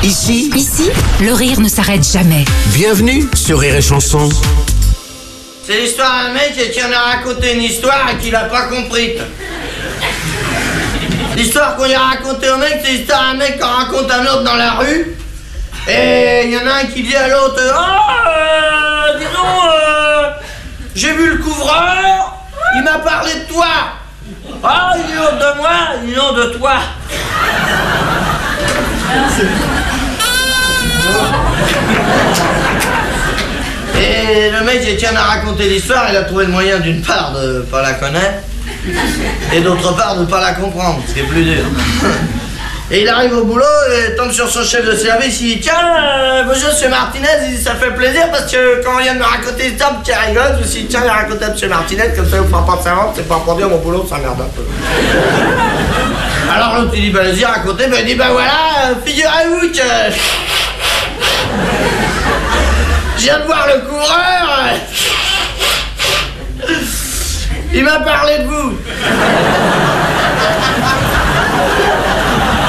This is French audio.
Ici, le rire ne s'arrête jamais. bienvenue sur Rire et Chanson. C'est l'histoire d'un mec qui en a raconté une histoire et qu'il a pas compris. L'histoire qu'on lui a racontée au mec, c'est l'histoire d'un mec qui en raconte un autre dans la rue. Et il y en a un qui dit à l'autre: dis donc, j'ai vu le couvreur, il m'a parlé de toi. Ah, il dit non de moi, il dit non de toi. Et le mec qui en a raconté l'histoire, il a trouvé le moyen d'une part de pas la connaître et d'autre part de pas la comprendre, ce qui est plus dur. Et il arrive au boulot et tombe sur son chef de service, il dit: tiens, bonjour monsieur Martinez, il dit, ça fait plaisir parce que quand on vient de me raconter l'histoire, qui rigole, je me suis dit tiens, il a raconté à monsieur Martinez, comme ça vous fera pas de savoir, c'est pas pour dire mon boulot, ça merde un peu. Alors l'autre il dit: bah vas-y racontez, bah il dit: bah voilà, figurez-vous que je viens de voir le couvreur, il m'a parlé de vous.